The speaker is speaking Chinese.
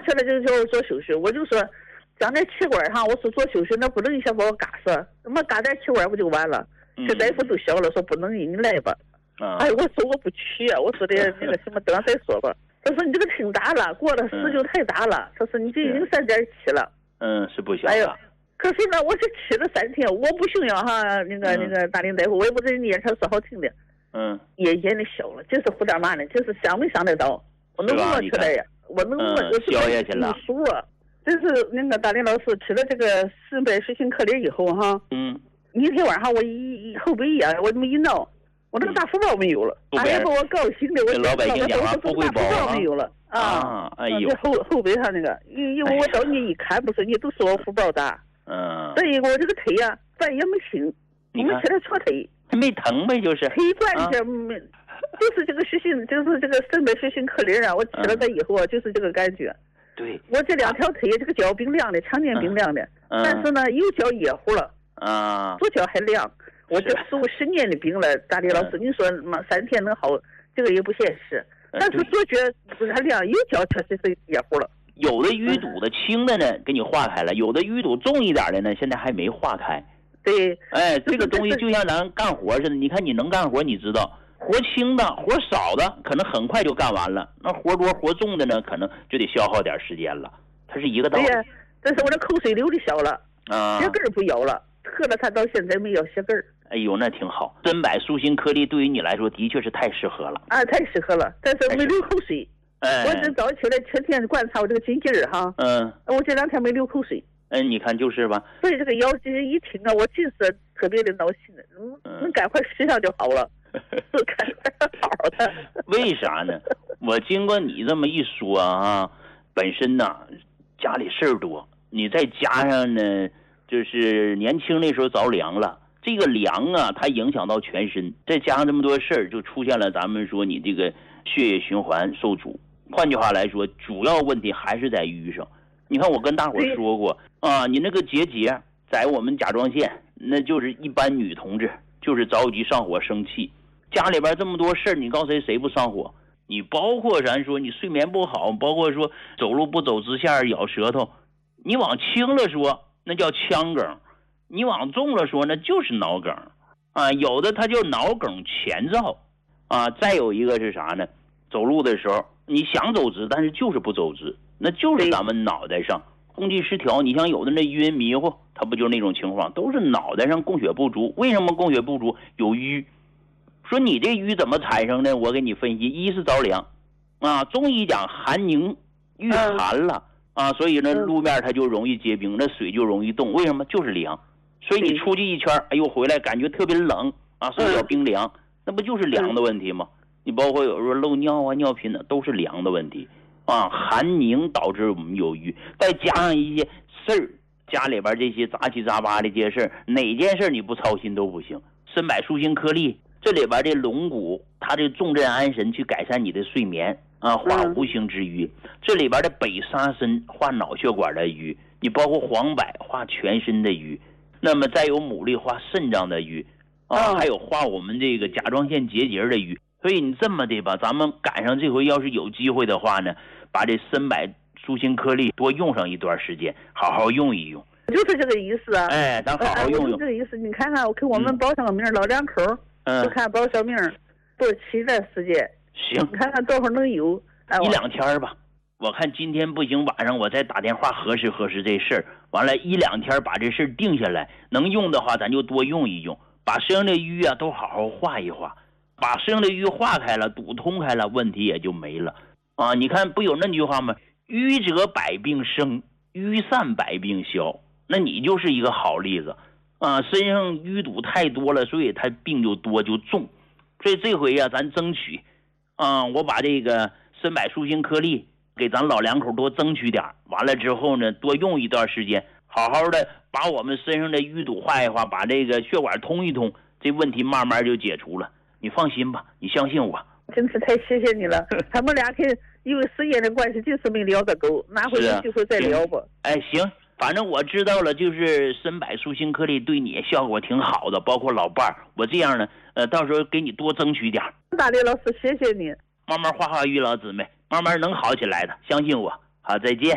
起来就叫我做手术，我就说长点气管哈，我说做手术那不能一下把我嘎死，那么嘎点气管不就完了？这大夫都笑了，说不能你来吧。哎，我说我不去啊，我说的那个什么，等下再说吧。他说你这个挺大了，过了10就太大了。他说你这已经3.7了。 是不小。 哎呦，可是呢，我这吃了3天，我不行呀哈，那个大林大夫，我也不知道你眼神是好听的。也眼里小了，就是胡点嘛呢，就是想没想得到，我能摸出来呀，我能摸就是消下去了。 数啊，这是那个大林老师吃了这个400水性颗粒以后哈，一天晚上我一后背呀，我这么一闹，我那个大福包没有了，哎呀，把我高兴的，我老百姓讲话不会大福包没有了啊！ 哎呦， 后背上那个，因为我到你一看，不是你都说我福包大，所以我这个腿呀，反正也没行，我们起来搓腿。 还没疼呗，就是腿转一下，就是这个实行，就是这个400水性颗粒啊！我吃了它以后啊，就是这个感觉。 对， 我这2条腿，这个脚冰凉的，常年冰凉的，但是呢，右脚热乎了，左脚还凉。我这15-10年的病了，大李老师，你说嘛3天能好，这个也不现实。但是左脚不是还凉，右脚确实是热乎了。 有的淤堵的轻的呢，给你化开了；有的淤堵重一点的呢，现在还没化开。 对， 哎，这个东西就像咱干活似的，你看你能干活，你知道活轻的活少的可能很快就干完了，那活多活重的呢，可能就得消耗点时间了，它是一个道理。 对呀，但是我这口水流的小了，血根不咬了，喝了它到现在没咬血根。 哎呦，那挺好。深柏舒心颗粒对于你来说的确是太适合了啊，太适合了，但是没流口水。我这早起来天天观察我这个筋劲儿哈，我这2天没流口水。 你看就是吧。 所以这个腰肌一听啊，我就是特别的闹心的，能赶快吃上就好了，赶快好的。 为啥呢？我经过你这么一说啊，本身呢家里事儿多，你再加上呢，就是年轻那时候着凉了，这个凉啊，它影响到全身，再加上这么多事儿，就出现了咱们说你这个血液循环受阻。换句话来说，主要问题还是在淤上。你看我跟大伙说过啊，你那个结节在我们甲状腺，那就是一般女同志就是着急上火生气，家里边这么多事儿，你告诉谁不上火？你包括咱说你睡眠不好，包括说走路不走直线咬舌头，你往轻了说那叫腔梗，你往重了说那就是脑梗啊，有的它叫脑梗前兆啊。再有一个是啥呢？走路的时候你想走直，但是就是不走直，那就是咱们脑袋上供气失调。你像有的那晕迷糊，它不就是那种情况，都是脑袋上供血不足。为什么供血不足？有淤。说你这淤怎么产生的？我给你分析，一是着凉啊，中医讲寒凝，遇寒了啊，所以呢路面它就容易结冰，那水就容易冻。为什么？就是凉。所以你出去一圈，哎呦回来感觉特别冷啊，手脚冰凉，那不就是凉的问题吗？你包括有时候漏尿啊、尿频的，都是凉的问题啊。寒凝导致我们有淤，再加上一些事儿，家里边这些杂七杂八的这些事儿，哪件事你不操心都不行。深柏舒心颗粒这里边的龙骨，它这重镇安神，去改善你的睡眠啊，化无形之瘀。这里边的北沙参化脑血管的瘀，你包括黄柏化全身的瘀，那么再有牡蛎化肾脏的瘀啊，还有化我们这个甲状腺结节的瘀。所以你这么的吧，咱们赶上这回要是有机会的话呢，把这深柏舒心颗粒多用上一段时间，好好用一用。 就是这个意思啊。 哎，咱好好用用。 这个意思，你看看，我给我们报上个名，老两口，就看报小名，多期待时间。 行， 你看看多会能有 1-2天吧。我看今天不行，晚上我再打电话核实核实这事儿。完了1-2天把这事儿定下来，能用的话咱就多用一用，把身上的淤啊都好好化一化。把身上的淤化开了，堵通开了，问题也就没了啊！你看不有那句话吗？淤者百病生，淤散百病消。那你就是一个好例子啊！身上淤堵太多了，所以他病就多就重。所以这回呀，咱争取啊，我把这个深柏舒心颗粒给咱老两口多争取点，完了之后呢，多用一段时间，好好的把我们身上的淤堵化一化，把这个血管通一通，这问题慢慢就解除了。你放心吧，你相信我。 真是太谢谢你了。他们俩因为时间的关系，就是没聊得够，拿回有机会再聊吧。 哎，行，反正我知道了，就是深柏舒心颗粒对你效果挺好的，包括老伴儿。我这样呢，到时候给你多争取点。 大力老师，谢谢你。 慢慢化瘀，老姊妹，慢慢能好起来的，相信我。好，再见。